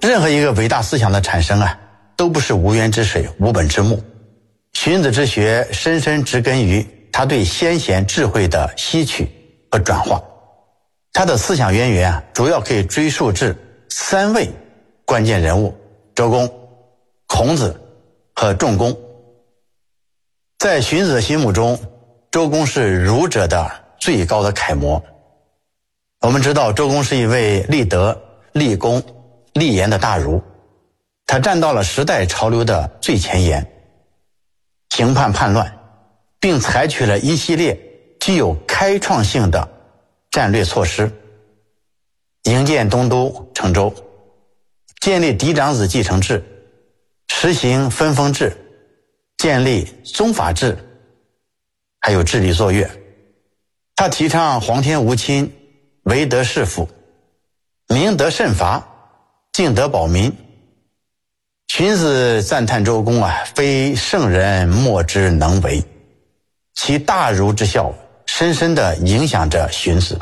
任何一个伟大思想的产生都不是无源之水、无本之木。荀子之学深深植根于他对先贤智慧的吸取和转化。他的思想渊源主要可以追溯至3位关键人物：周公、孔子和仲弓。在荀子的心目中，周公是儒者的最高的楷模。我们知道周公是一位立德、立功、立言的大儒，他站到了时代潮流的最前沿，评判叛乱，并采取了一系列具有开创性的战略措施，营建东都成周，建立嫡长子继承制，实行分封制，建立宗法制，还有治理作乐。他提倡皇天无亲，唯德是辅，明德慎罚，敬德保民。荀子赞叹周公非圣人莫之能为，其大儒之效深深地影响着荀子。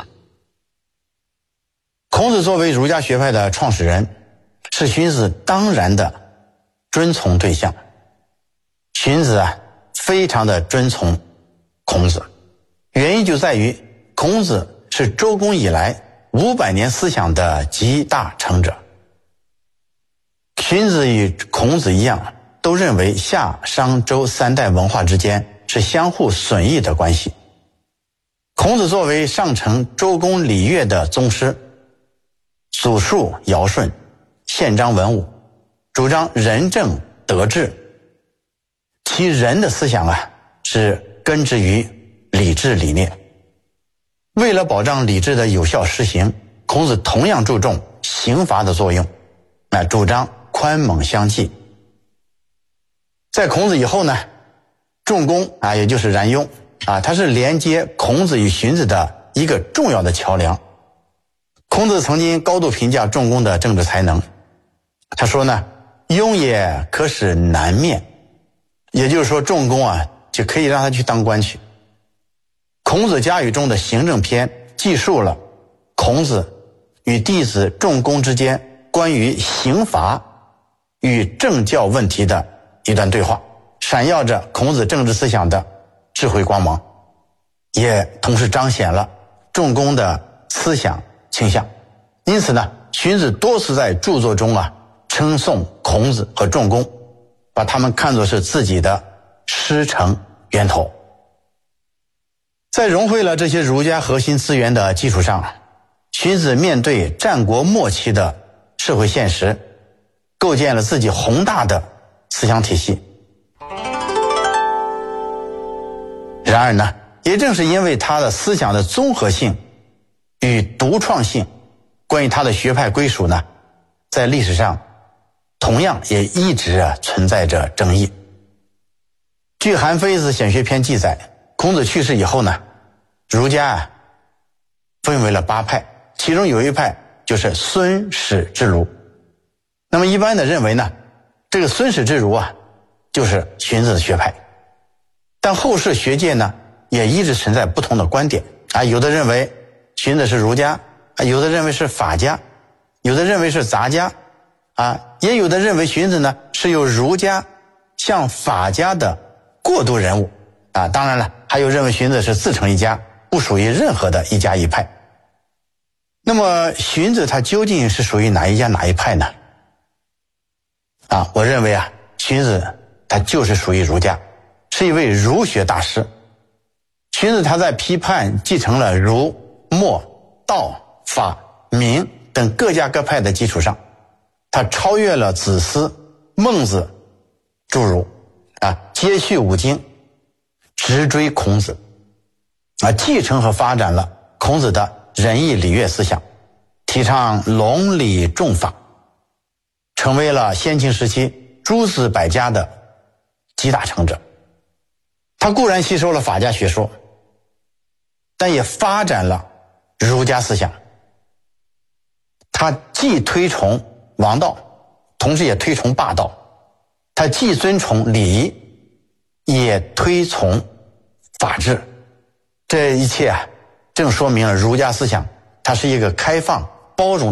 孔子作为儒家学派的创始人，是荀子当然的遵从对象。荀子非常的遵从孔子，原因就在于孔子是周公以来500年思想的集大成者。荀子与孔子一样，都认为夏、商、周3代文化之间是相互损益的关系。孔子作为上承周公礼乐的宗师，祖述尧舜，宪章文武，主张仁政德治，其仁的思想是根植于礼制理念。为了保障礼制的有效实行，孔子同样注重刑罚的作用，主张宽猛相济。在孔子以后呢，仲弓也就是冉雍他是连接孔子与荀子的一个重要的桥梁。孔子曾经高度评价仲弓的政治才能，他说呢，庸也可使南面，也就是说仲弓就可以让他去当官去。孔子家语中的行政篇记述了孔子与弟子仲弓之间关于刑罚与政教问题的一段对话，闪耀着孔子政治思想的智慧光芒，也同时彰显了仲弓的思想倾向。因此呢，荀子多次在著作中称颂孔子和仲弓，把他们看作是自己的师承源头。在融汇了这些儒家核心资源的基础上，荀子面对战国末期的社会现实，构建了自己宏大的思想体系。然而呢，也正是因为他的思想的综合性与独创性，关于他的学派归属呢，在历史上同样也一直存在着争议。据《韩非子·显学篇》记载，孔子去世以后呢，儒家分为了8派，其中有一派就是孙史之儒。那么一般的认为呢，这个孙史之儒就是荀子的学派。但后世学界呢，也一直存在不同的观点有的认为荀子是儒家有的认为是法家，有的认为是杂家也有的认为荀子呢是由儒家向法家的过渡人物当然了，还有认为荀子是自成一家，不属于任何的一家一派。那么荀子他究竟是属于哪一家哪一派呢？我认为荀子他就是属于儒家，是一位儒学大师。荀子他在批判继承了儒、墨、道、法、明等各家各派的基础上，他超越了子思、孟子诸儒接续五经，直追孔子继承和发展了孔子的仁义礼乐思想，提倡隆礼重法，成为了先秦时期诸子百家的集大成者。他固然吸收了法家学说，但也发展了儒家思想。他既推崇王道，同时也推崇霸道。他既尊崇礼仪，也推崇法治。这一切正说明了儒家思想它是一个开放包容